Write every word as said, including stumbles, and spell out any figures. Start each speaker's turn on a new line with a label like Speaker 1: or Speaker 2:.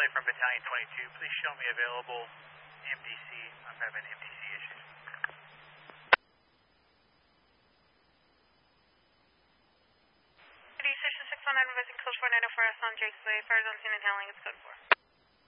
Speaker 1: from Battalion twenty-two. Please show me available M D C. I'm having M D C issues.
Speaker 2: Station six one nine, revising code four nine oh four S on Jake's Way, fire zone scene and handling, it's code four.